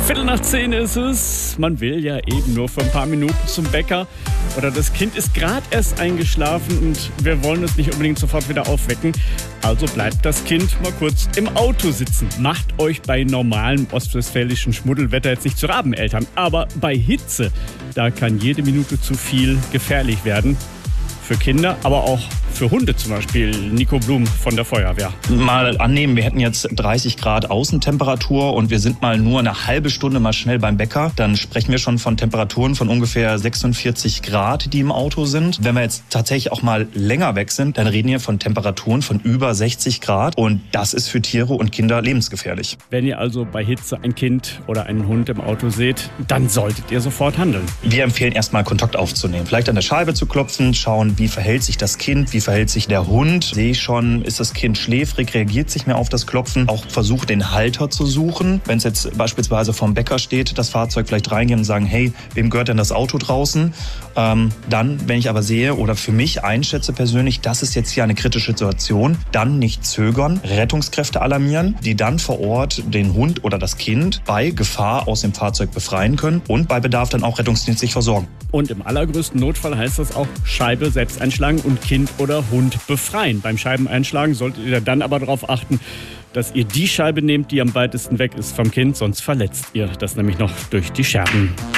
10:15 ist es. Man will ja eben nur für ein paar Minuten zum Bäcker. Oder das Kind ist gerade erst eingeschlafen und wir wollen es nicht unbedingt sofort wieder aufwecken. Also bleibt das Kind mal kurz im Auto sitzen. Macht euch bei normalem ostwestfälischen Schmuddelwetter jetzt nicht zu Rabeneltern. Aber bei Hitze, da kann jede Minute zu viel gefährlich werden. Für Kinder, aber auch für Hunde zum Beispiel. Nico Blum von der Feuerwehr. Mal annehmen, wir hätten jetzt 30 Grad Außentemperatur und wir sind mal nur eine halbe Stunde mal schnell beim Bäcker. Dann sprechen wir schon von Temperaturen von ungefähr 46 Grad, die im Auto sind. Wenn wir jetzt tatsächlich auch mal länger weg sind, dann reden wir von Temperaturen von über 60 Grad. Und das ist für Tiere und Kinder lebensgefährlich. Wenn ihr also bei Hitze ein Kind oder einen Hund im Auto seht, dann solltet ihr sofort handeln. Wir empfehlen erstmal Kontakt aufzunehmen. Vielleicht an der Scheibe zu klopfen, schauen, wie verhält sich das Kind, wie verhält sich der Hund. Sehe ich schon, ist das Kind schläfrig, reagiert sich mehr auf das Klopfen. Auch versucht, den Halter zu suchen. Wenn es jetzt beispielsweise vorm Bäcker steht, das Fahrzeug vielleicht reingehen und sagen, hey, wem gehört denn das Auto draußen? Dann, wenn ich aber sehe oder für mich einschätze persönlich, das ist jetzt hier eine kritische Situation, dann nicht zögern, Rettungskräfte alarmieren, die dann vor Ort den Hund oder das Kind bei Gefahr aus dem Fahrzeug befreien können und bei Bedarf dann auch rettungsdienstlich versorgen. Und im allergrößten Notfall heißt das auch Scheibe selbst einschlagen und Kind oder Hund befreien. Beim Scheibeneinschlagen solltet ihr dann aber darauf achten, dass ihr die Scheibe nehmt, die am weitesten weg ist vom Kind, sonst verletzt ihr das nämlich noch durch die Scherben.